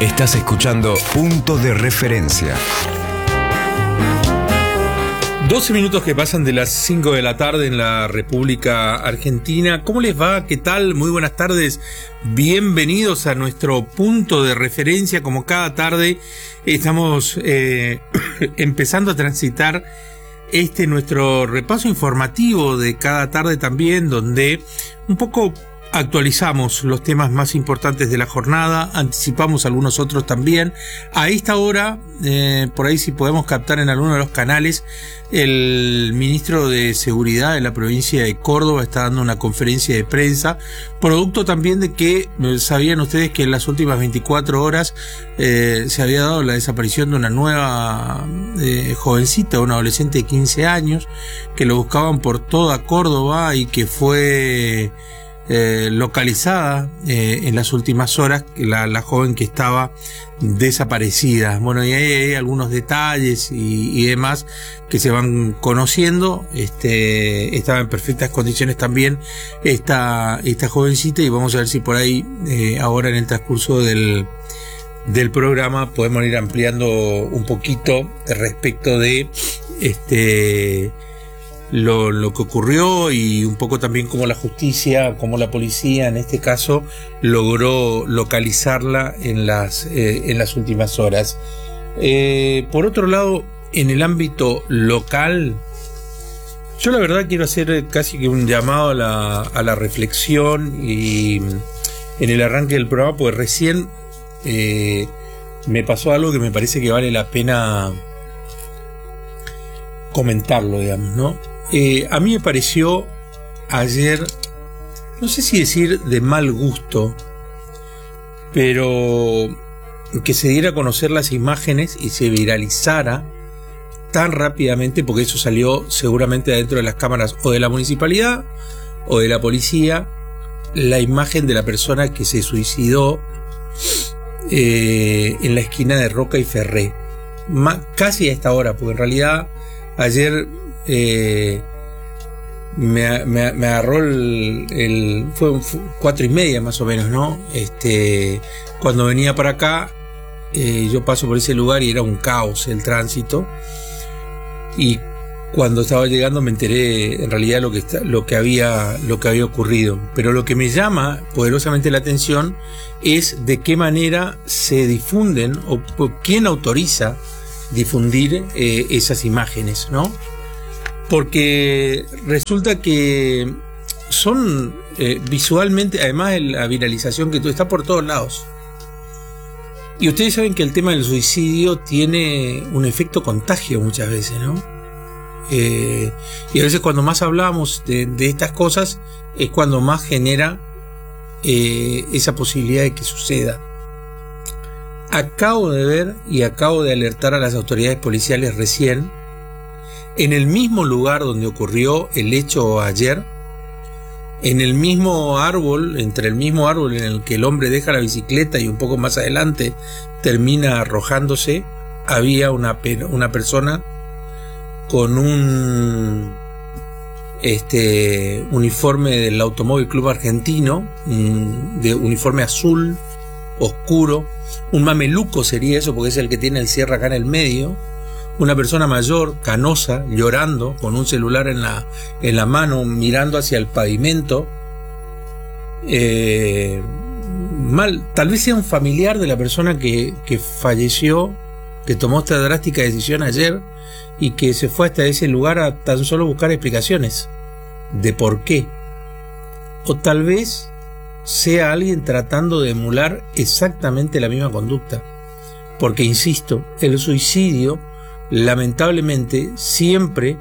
Estás escuchando Punto de Referencia. 12 minutos que pasan de las 5 de la tarde en la República Argentina. ¿Cómo les va? ¿Qué tal? Muy buenas tardes. Bienvenidos a nuestro Punto de Referencia. Como cada tarde estamos empezando a transitar nuestro repaso informativo de cada tarde también, donde un poco actualizamos los temas más importantes de la jornada, anticipamos algunos otros también. A esta hora, por ahí si podemos captar en alguno de los canales, el ministro de Seguridad de la provincia de Córdoba está dando una conferencia de prensa, producto también de que, sabían ustedes que en las últimas 24 horas se había dado la desaparición de una nueva jovencita, una adolescente de 15 años, que lo buscaban por toda Córdoba y que fue localizada en las últimas horas, la joven que estaba desaparecida. Bueno, y hay algunos detalles y demás que se van conociendo. Estaba en perfectas condiciones también esta jovencita, y vamos a ver si por ahí ahora en el transcurso del programa podemos ir ampliando un poquito respecto de lo que ocurrió, y un poco también cómo la justicia, cómo la policía en este caso logró localizarla en las últimas horas. Por otro lado, en el ámbito local, yo la verdad quiero hacer casi que un llamado a la reflexión, y en el arranque del programa, pues recién me pasó algo que me parece que vale la pena comentarlo, digamos, ¿no? A mí me pareció ayer, no sé si decir de mal gusto, pero que se diera a conocer las imágenes y se viralizara tan rápidamente, porque eso salió seguramente adentro de las cámaras o de la municipalidad o de la policía, la imagen de la persona que se suicidó en la esquina de Roca y Ferré, casi a esta hora, porque en realidad ayer me agarró fue 4:30 más o menos, ¿no? Cuando venía para acá, yo paso por ese lugar y era un caos el tránsito, y cuando estaba llegando me enteré en realidad lo que había ocurrido. Pero lo que me llama poderosamente la atención es de qué manera se difunden, o quién autoriza difundir esas imágenes, ¿no? Porque resulta que son visualmente, además la viralización que está por todos lados. Y ustedes saben que el tema del suicidio tiene un efecto contagio muchas veces, ¿no? Y a veces cuando más hablamos de estas cosas es cuando más genera esa posibilidad de que suceda. Acabo de ver y acabo de alertar a las autoridades policiales recién, en el mismo lugar donde ocurrió el hecho ayer, en el mismo árbol, entre el mismo árbol en el que el hombre deja la bicicleta y un poco más adelante termina arrojándose, había una persona con un uniforme del Automóvil Club Argentino, de uniforme azul oscuro, un mameluco sería eso, porque es el que tiene el cierre acá en el medio, una persona mayor, canosa, llorando, con un celular en la mano, mirando hacia el pavimento. Tal vez sea un familiar de la persona que falleció, que tomó esta drástica decisión ayer y que se fue hasta ese lugar a tan solo buscar explicaciones de por qué. O tal vez sea alguien tratando de emular exactamente la misma conducta, porque insisto, el suicidio lamentablemente siempre,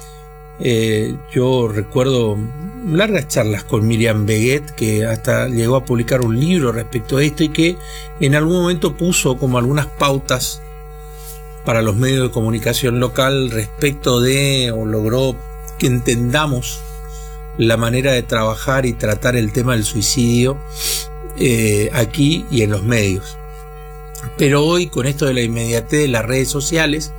yo recuerdo largas charlas con Miriam Beguet, que hasta llegó a publicar un libro respecto a esto, y que en algún momento puso como algunas pautas para los medios de comunicación local respecto de, o logró que entendamos la manera de trabajar y tratar el tema del suicidio aquí y en los medios. Pero hoy, con esto de la inmediatez de las redes sociales,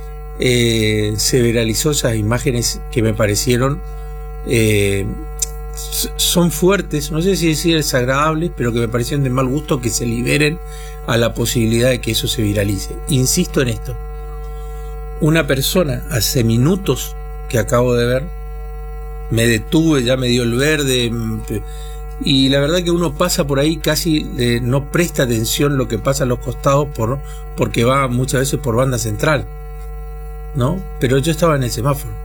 se viralizó esas imágenes que me parecieron son fuertes, no sé si decir desagradables, pero que me parecen de mal gusto que se liberen a la posibilidad de que eso se viralice. Insisto en esto. Una persona hace minutos que acabo de ver, me detuve, ya me dio el verde, y la verdad que uno pasa por ahí, casi no presta atención lo que pasa a los costados porque va muchas veces por banda central, ¿no? Pero yo estaba en el semáforo.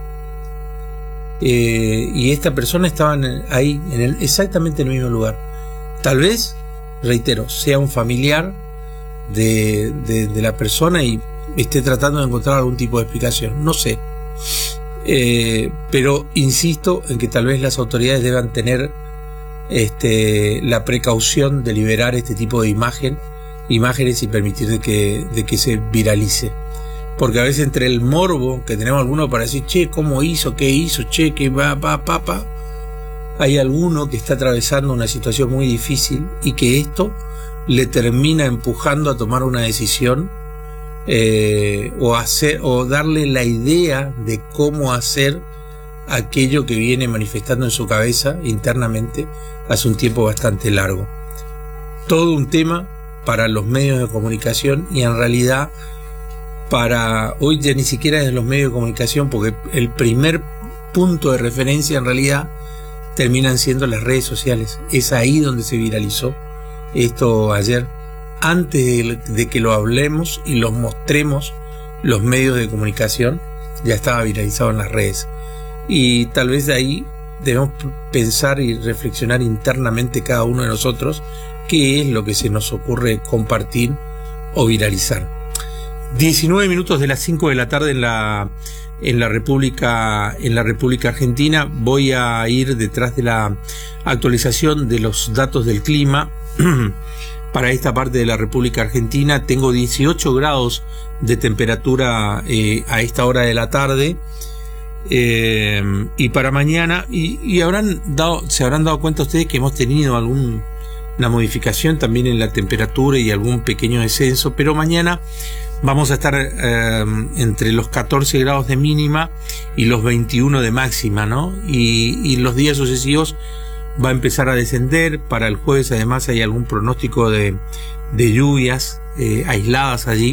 Y esta persona estaba ahí, exactamente en el mismo lugar. Tal vez, reitero, sea un familiar de la persona y esté tratando de encontrar algún tipo de explicación. No sé. Pero insisto en que tal vez las autoridades deban tener la precaución de liberar este tipo de imágenes y permitir de que se viralice. Porque a veces entre el morbo que tenemos algunos para decir, che, ¿cómo hizo? ¿Qué hizo? Che, que va, hay alguno que está atravesando una situación muy difícil y que esto le termina empujando a tomar una decisión o darle la idea de cómo hacer aquello que viene manifestando en su cabeza internamente hace un tiempo bastante largo. Todo un tema para los medios de comunicación y en realidad para hoy ya ni siquiera es los medios de comunicación, porque el primer punto de referencia en realidad terminan siendo las redes sociales. Es ahí donde se viralizó esto ayer. Antes de que lo hablemos y los mostremos los medios de comunicación, ya estaba viralizado en las redes. Y tal vez de ahí debemos pensar y reflexionar internamente cada uno de nosotros qué es lo que se nos ocurre compartir o viralizar. 19 minutos de las 5 de la tarde en la República Argentina. Voy a ir detrás de la actualización de los datos del clima para esta parte de la República Argentina. Tengo 18 grados de temperatura a esta hora de la tarde. Y para mañana, se habrán dado cuenta ustedes que hemos tenido una modificación también en la temperatura y algún pequeño descenso, pero mañana vamos a estar entre los 14 grados de mínima y los 21 de máxima, ¿no? Y los días sucesivos va a empezar a descender. Para el jueves además hay algún pronóstico de lluvias aisladas allí,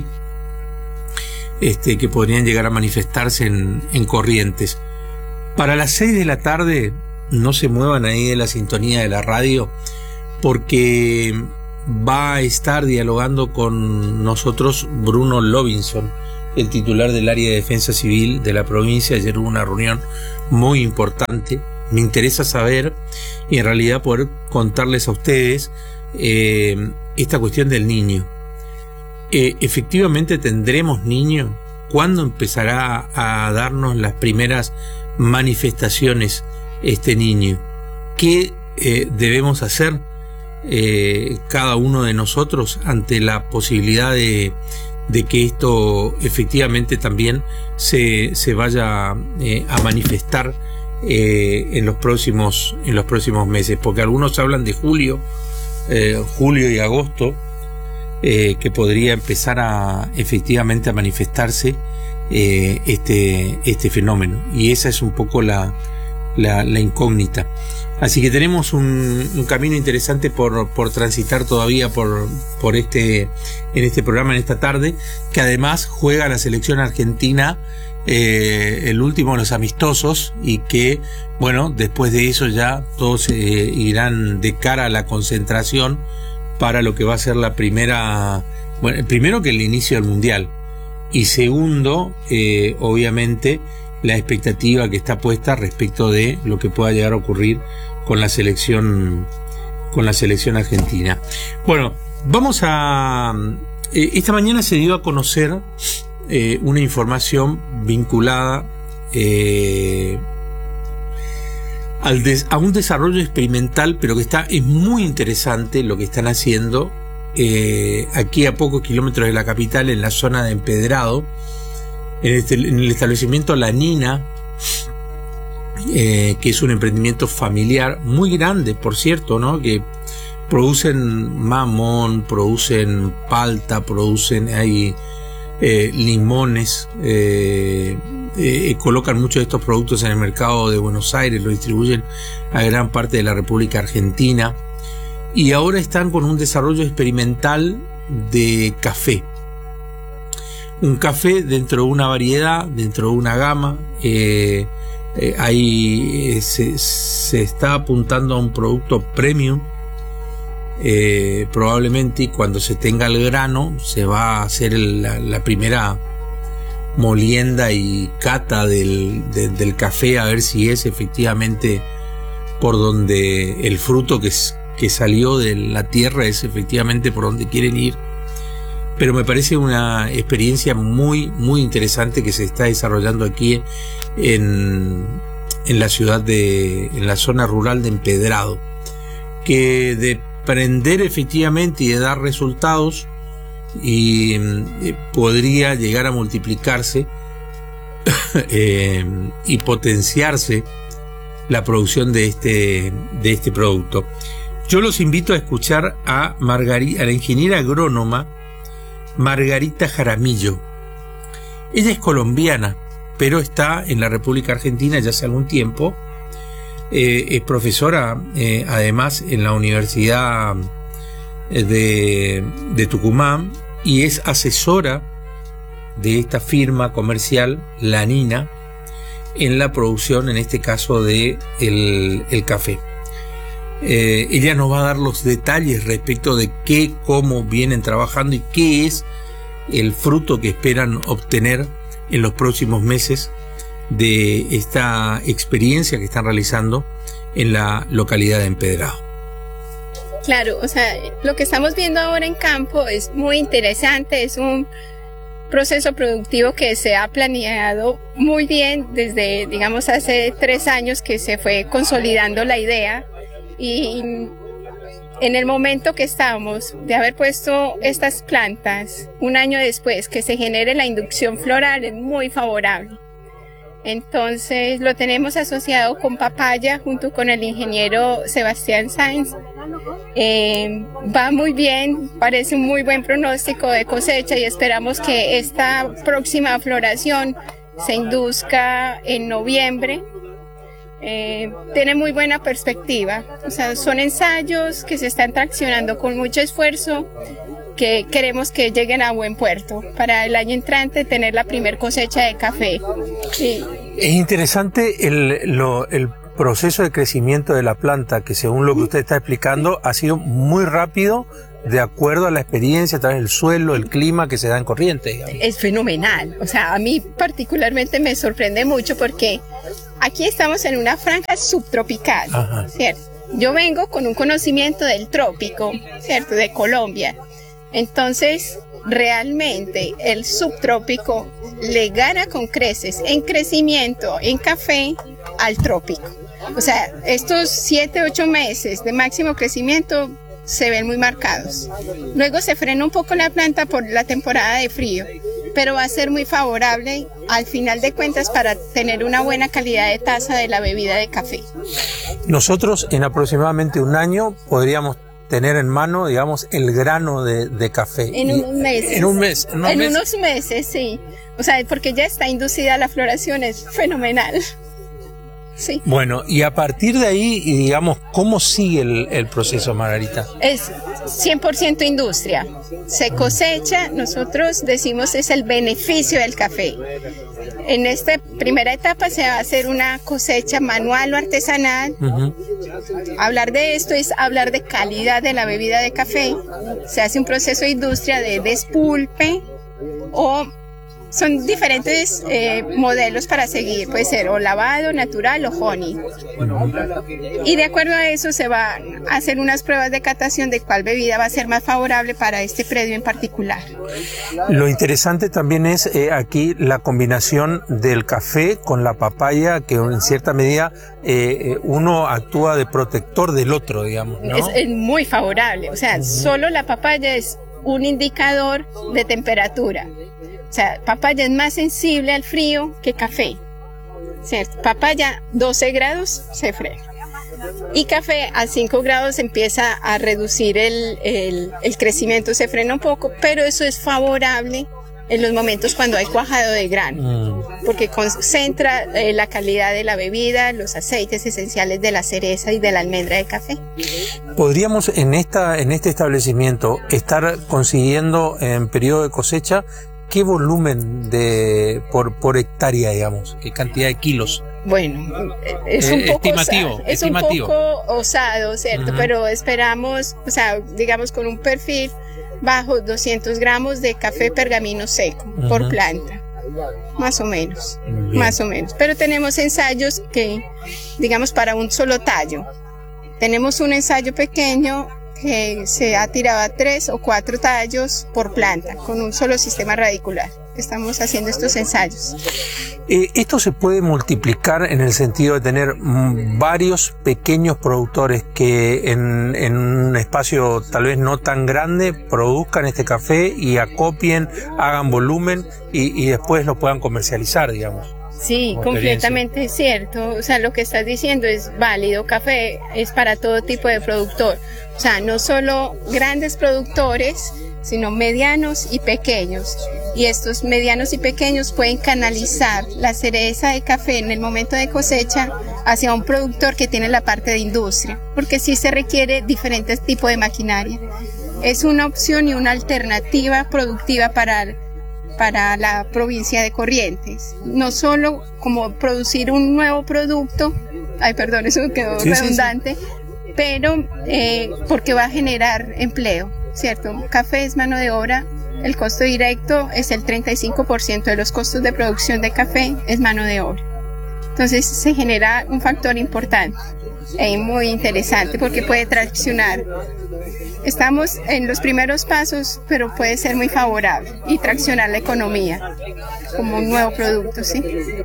que podrían llegar a manifestarse en Corrientes. Para las 6 de la tarde no se muevan ahí de la sintonía de la radio, porque va a estar dialogando con nosotros Bruno Lobinson, el titular del área de defensa civil de la provincia. Ayer hubo una reunión muy importante. Me interesa saber y en realidad poder contarles a ustedes esta cuestión del niño. ¿Efectivamente tendremos niño? ¿Cuándo empezará a darnos las primeras manifestaciones este niño? ¿Qué debemos hacer cada uno de nosotros ante la posibilidad de que esto efectivamente también se vaya a manifestar en los próximos meses? Porque algunos hablan de julio y agosto, que podría empezar efectivamente a manifestarse este fenómeno, y esa es un poco la incógnita. Así que tenemos un camino interesante por transitar todavía en este programa, en esta tarde, que además juega la selección argentina el último de los amistosos, y que bueno, después de eso ya todos irán de cara a la concentración para lo que va a ser la primera, bueno, primero que el inicio del mundial, y segundo, obviamente la expectativa que está puesta respecto de lo que pueda llegar a ocurrir con la selección argentina. Bueno, vamos a esta mañana se dio a conocer una información vinculada a un desarrollo experimental, pero que es muy interesante lo que están haciendo aquí a pocos kilómetros de la capital, en la zona de Empedrado, en el establecimiento La Nina, que es un emprendimiento familiar muy grande, por cierto, ¿no? Que producen mamón, producen palta, producen limones, colocan muchos de estos productos en el mercado de Buenos Aires, lo distribuyen a gran parte de la República Argentina, y ahora están con un desarrollo experimental de café. Un café dentro de una variedad, dentro de una gama. Ahí se está apuntando a un producto premium. Probablemente, y cuando se tenga el grano, se va a hacer la primera molienda y cata del café, a ver si es efectivamente por donde el fruto que salió de la tierra es efectivamente por donde quieren ir. Pero me parece una experiencia muy, muy interesante que se está desarrollando aquí en la ciudad en la zona rural de Empedrado, que de prender efectivamente y de dar resultados, y podría llegar a multiplicarse y potenciarse la producción de este producto. Yo los invito a escuchar a la ingeniera agrónoma Margarita Jaramillo. Ella es colombiana, pero está en la República Argentina ya hace algún tiempo. Es profesora además en la Universidad de Tucumán, y es asesora de esta firma comercial, La Nina, en la producción, en este caso, de el café. Ella nos va a dar los detalles respecto de cómo vienen trabajando y qué es el fruto que esperan obtener en los próximos meses de esta experiencia que están realizando en la localidad de Empedrado. Claro, o sea, lo que estamos viendo ahora en campo es muy interesante, es un proceso productivo que se ha planeado muy bien desde, digamos, hace 3 años que se fue consolidando la idea, y en el momento que estamos de haber puesto estas plantas, un año después que se genere la inducción floral, es muy favorable. Entonces lo tenemos asociado con papaya junto con el ingeniero Sebastián Sáenz. Va muy bien, parece un muy buen pronóstico de cosecha, y esperamos que esta próxima floración se induzca en noviembre. Tiene muy buena perspectiva, o sea, son ensayos que se están traccionando con mucho esfuerzo, que queremos que lleguen a buen puerto para el año entrante tener la primer cosecha de café. Sí. Es interesante el proceso de crecimiento de la planta, que según lo que usted está explicando ha sido muy rápido, de acuerdo a la experiencia, a través del suelo, el clima que se da en Corrientes, digamos. Es fenomenal, o sea, a mí particularmente me sorprende mucho porque aquí estamos en una franja subtropical. Ajá. ¿Cierto? Yo vengo con un conocimiento del trópico, ¿cierto?, de Colombia. Entonces, realmente el subtrópico le gana con creces en crecimiento en café al trópico. O sea, estos 7-8 meses de máximo crecimiento se ven muy marcados. Luego se frena un poco la planta por la temporada de frío, pero va a ser muy favorable al final de cuentas para tener una buena calidad de taza de la bebida de café. Nosotros en aproximadamente un año podríamos tener en mano, digamos, el grano de café. En unos meses. En unos meses, sí. O sea, porque ya está inducida la floración, es fenomenal. Sí. Bueno, y a partir de ahí, digamos, ¿cómo sigue el proceso, Margarita? Es 100% industria. Se cosecha, nosotros decimos es el beneficio del café. En esta primera etapa se va a hacer una cosecha manual o artesanal. Uh-huh. Hablar de esto es hablar de calidad de la bebida de café. Se hace un proceso de industria de despulpe, o son diferentes modelos para seguir, puede ser o lavado, natural o honey. Y de acuerdo a eso se van a hacer unas pruebas de catación de cuál bebida va a ser más favorable para este predio en particular. Lo interesante también es aquí la combinación del café con la papaya, que en cierta medida uno actúa de protector del otro, digamos, ¿no? Es muy favorable, o sea, solo la papaya es un indicador de temperatura. O sea, papaya es más sensible al frío que café, ¿cierto? Papaya 12 grados se frena, y café a 5 grados empieza a reducir el crecimiento, se frena un poco, pero eso es favorable en los momentos cuando hay cuajado de grano, porque concentra la calidad de la bebida, los aceites esenciales de la cereza y de la almendra de café. ¿Podríamos en este establecimiento estar consiguiendo en periodo de cosecha qué volumen por hectárea, digamos? ¿Qué cantidad de kilos? Bueno, es un poco estimativo. Un poco osado, ¿cierto? Pero esperamos, o sea, digamos con un perfil bajo 200 gramos de café pergamino seco por planta, más o menos. Pero tenemos ensayos que, digamos, para un solo tallo. Tenemos un ensayo pequeño que se ha tirado a 3 o 4 tallos por planta, con un solo sistema radicular. Estamos haciendo estos ensayos. ¿Esto se puede multiplicar en el sentido de tener varios pequeños productores que en un espacio tal vez no tan grande produzcan este café y acopien, hagan volumen y después lo puedan comercializar, digamos? Sí, completamente cierto. O sea, lo que estás diciendo es válido. Café es para todo tipo de productor. O sea, no solo grandes productores, sino medianos y pequeños. Y estos medianos y pequeños pueden canalizar la cereza de café en el momento de cosecha hacia un productor que tiene la parte de industria, porque sí se requiere diferentes tipos de maquinaria. Es una opción y una alternativa productiva para la provincia de Corrientes. No solo como producir un nuevo producto, eso quedó redundante, pero porque va a generar empleo, ¿cierto? Café es mano de obra, el costo directo es el 35% de los costos de producción de café, es mano de obra. Entonces se genera un factor importante y muy interesante porque puede traccionar. Estamos en los primeros pasos, pero puede ser muy favorable y traccionar la economía como un nuevo producto, ¿sí?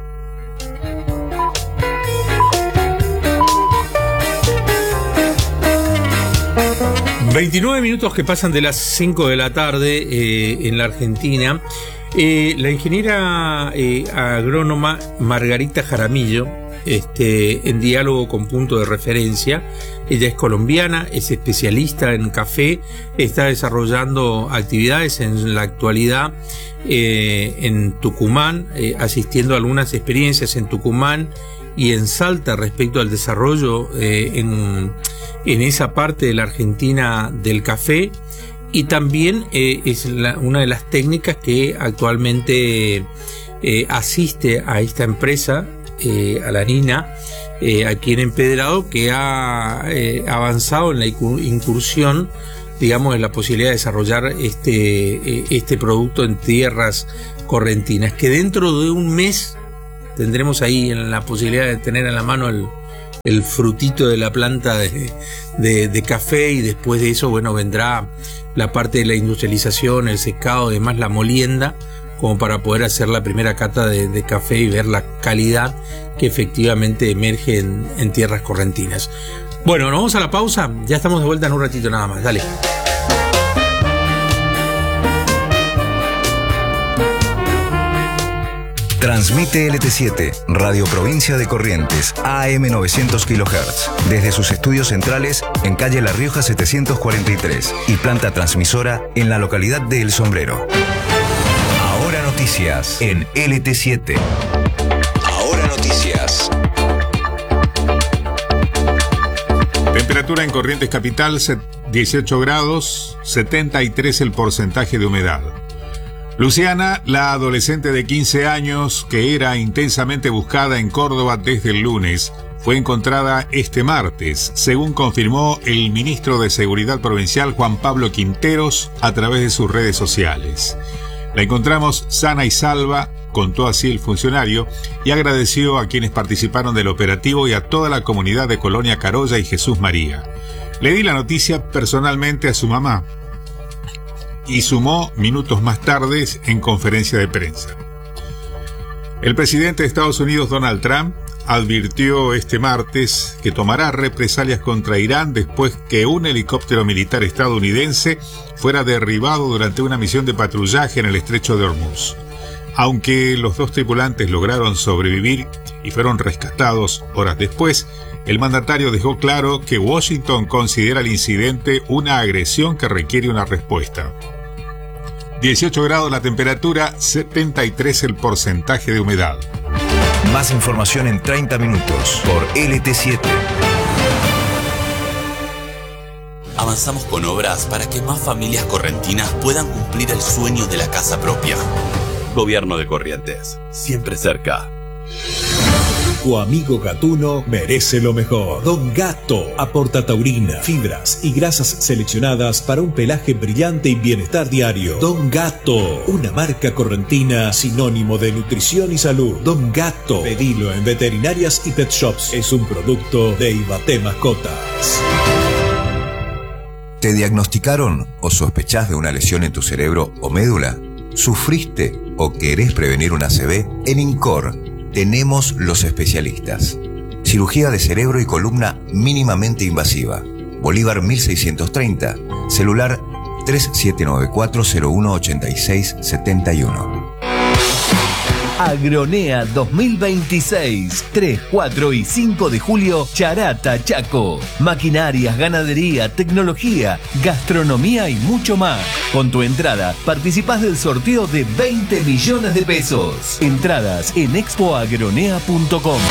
...29 minutos que pasan de las 5 de la tarde en la Argentina. La ingeniera agrónoma Margarita Jaramillo, en diálogo con Punto de Referencia. Ella es colombiana, es especialista en café, está desarrollando actividades en la actualidad en Tucumán, asistiendo a algunas experiencias en Tucumán y en Salta respecto al desarrollo en esa parte de la Argentina del café, y también es una de las técnicas que actualmente asiste a esta empresa, a la Nina, aquí en Empedrado, que ha avanzado en la incursión, digamos, en la posibilidad de desarrollar este producto en tierras correntinas, que dentro de un mes tendremos ahí la posibilidad de tener en la mano el frutito de la planta de café, y después de eso, bueno, vendrá la parte de la industrialización, el secado, además la molienda, como para poder hacer la primera cata de café y ver la calidad que efectivamente emerge en tierras correntinas. Bueno, nos vamos a la pausa, ya estamos de vuelta en un ratito nada más, dale. Transmite LT7, Radio Provincia de Corrientes, AM 900 kHz, desde sus estudios centrales en calle La Rioja 743 y planta transmisora en la localidad de El Sombrero. Ahora noticias en LT7. Ahora noticias. Temperatura en Corrientes Capital, 18 grados, 73 el porcentaje de humedad. Luciana, la adolescente de 15 años que era intensamente buscada en Córdoba desde el lunes, fue encontrada este martes, según confirmó el ministro de Seguridad Provincial Juan Pablo Quinteros a través de sus redes sociales. La encontramos sana y salva, contó así el funcionario, y agradeció a quienes participaron del operativo y a toda la comunidad de Colonia Carolla y Jesús María. Le di la noticia personalmente a su mamá, y sumó minutos más tarde en conferencia de prensa. El presidente de Estados Unidos, Donald Trump, advirtió este martes que tomará represalias contra Irán después que un helicóptero militar estadounidense fuera derribado durante una misión de patrullaje en el estrecho de Hormuz. Aunque los dos tripulantes lograron sobrevivir y fueron rescatados horas después, el mandatario dejó claro que Washington considera el incidente una agresión que requiere una respuesta. 18 grados la temperatura, 73 el porcentaje de humedad. Más información en 30 minutos por LT7. Avanzamos con obras para que más familias correntinas puedan cumplir el sueño de la casa propia. Gobierno de Corrientes, siempre cerca. Tu amigo gatuno merece lo mejor. Don Gato aporta taurina, fibras y grasas seleccionadas para un pelaje brillante y bienestar diario. Don Gato, una marca correntina sinónimo de nutrición y salud. Don Gato, pedilo en veterinarias y pet shops. Es un producto de Ibate Mascotas. ¿Te diagnosticaron o sospechás de una lesión en tu cerebro o médula? ¿Sufriste o querés prevenir una ACV? En INCOR tenemos los especialistas. Cirugía de cerebro y columna mínimamente invasiva. Bolívar 1630. Celular 3794-018671. Agronea 2026, 3, 4 y 5 de julio, Charata, Chaco. Maquinarias, ganadería, tecnología, gastronomía y mucho más. Con tu entrada, participás del sorteo de 20 millones de pesos. Entradas en expoagronea.com.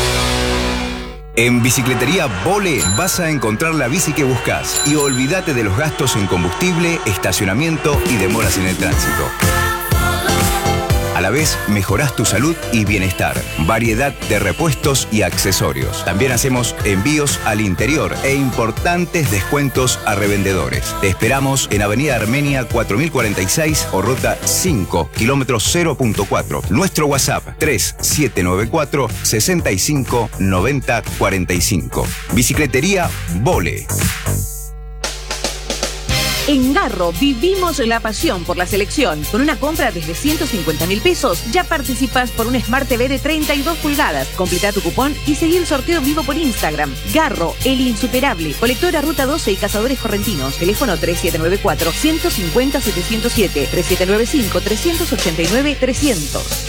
En Bicicletería Vole vas a encontrar la bici que buscas y olvídate de los gastos en combustible, estacionamiento y demoras en el tránsito. A la vez, mejorás tu salud y bienestar. Variedad de repuestos y accesorios. También hacemos envíos al interior e importantes descuentos a revendedores. Te esperamos en Avenida Armenia 4046 o Ruta 5, kilómetro 0.4. Nuestro WhatsApp 3794 65 90 45. Bicicletería Vole. En Garro vivimos la pasión por la selección. Con una compra desde 150.000 pesos ya participas por un Smart TV de 32 pulgadas. Completa tu cupón y seguí el sorteo vivo por Instagram. Garro, el insuperable. Colectora Ruta 12 y Cazadores Correntinos. Teléfono 3794-150-707. 3795-389-300.